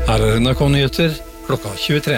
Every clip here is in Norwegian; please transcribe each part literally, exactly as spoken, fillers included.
Her er N R K-nyheter klokka tjuetre.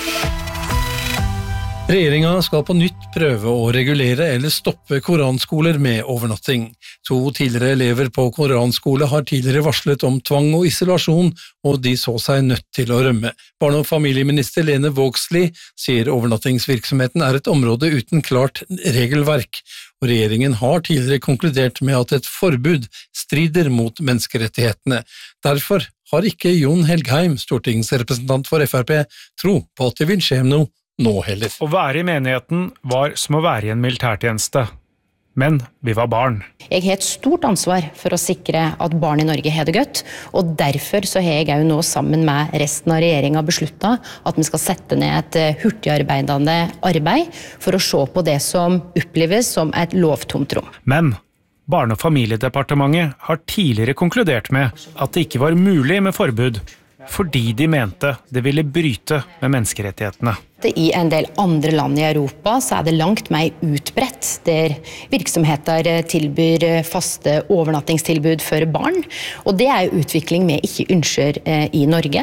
Regjeringen skal på nytt prøve å regulere eller stoppe koranskoler med overnatting. To tidligere elever på koranskole har tidligere varslet om tvang og isolasjon, og de så seg nødt til å rømme. Barne- og familieminister Lene Vågslid sier overnattingsvirksomheten er et område uten klart regelverk, og regjeringen har tidligere konkludert med at et forbud strider mot menneskerettighetene. Derfor har ikke Jon Helgheim, stortingsrepresentant for F R P, tro på at det vil skje noe nå heller. Å være i menigheten var som å være i en militærtjeneste. Men vi var barn. Jeg har et stort ansvar for å sikre at barn i Norge har det godt, og derfor så har jeg jo nå sammen med resten av regjeringen besluttet at vi skal sette ned et hurtigarbeidende arbeid for å se på det som oppleves som et lovtomt rom. Men Barne- og familiedepartementet har tidligere konkludert med at det ikke var mulig med forbud, fordi de mente det ville bryte med menneskerettighetene. I en del andre land i Europa så er det langt mer utbredt, der virksomheter tilbyr faste overnattingstilbud for barn, og det er jo utvikling vi ikke ønsker i Norge.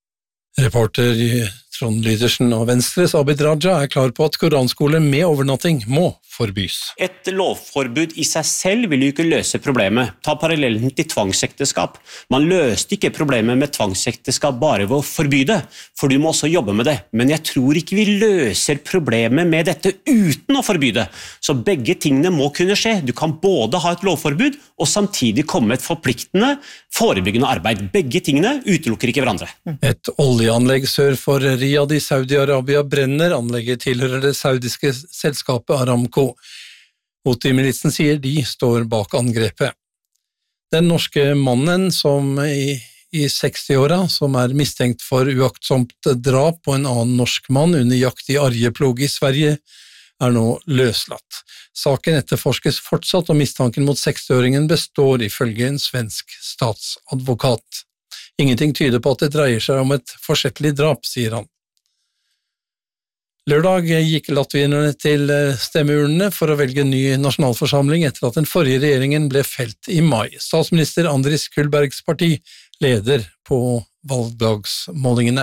Reporter Trond Lydersen og Venstres Abid Raja er klar på at koranskole med overnatting må forbys. Et lovforbud i seg selv vil jo ikke løse problemet. Ta parallellen til tvangsekteskap. Man løste ikke problemet med tvangsekteskap bare ved å forby det, for du må også jobbe med det. Men jeg tror ikke vi løser problemet med dette uten å forby det. Så begge tingene må kunne skje. Du kan både ha et lovforbud og samtidig komme med et forpliktende, forebyggende arbeid. Begge tingene utelukker ikke hverandre. Et oljeanlegg sør for Riyadh i Saudi-Arabia brenner. Anlegget tilhører det saudiske selskapet Aramco. Houthi-militsen sier de står bak angrepet. Den norske mannen som i, i sekstiåra, som er mistenkt for uaktsomt drap på en annen norsk mann under jakt i Arjeplog i Sverige, er nå løslatt. Saken etterforskes fortsatt, og mistanken mot sekstiåringen består ifølge en svensk statsadvokat. Ingenting tyder på at det dreier seg om et forsettlig drap, sier han. Lørdag gikk latvierne til stemmeurnene for å velge ny nasjonalforsamling etter at den forrige regjeringen ble felt i mai. Statsminister Andris Kulbergs parti leder på valgdagsmålingene.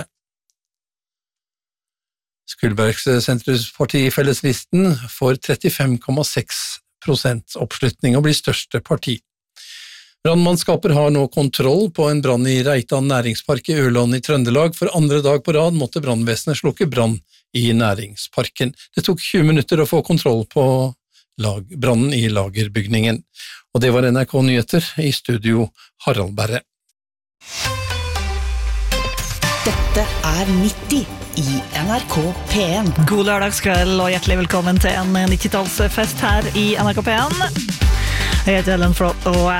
Kulbergs sentrumsparti Felleslisten får trettifem komma seks prosent oppslutning og blir største parti. Brannmannskaper har nå kontroll på en brann i Reitan næringspark i Ørland i Trøndelag. For andre dag på rad måtte brannvesenet slukke brann i næringsparken. Det tok tjue minutter å få kontroll på lag, brannen i lagerbygningen. Og det var N R K-nyheter, i studio Harald Berre. Dette er nitti i N R K P en. God lørdagskveld og hjertelig velkommen til en nittitallsfest her i N R K P en. Jeg heter Ellen Flott og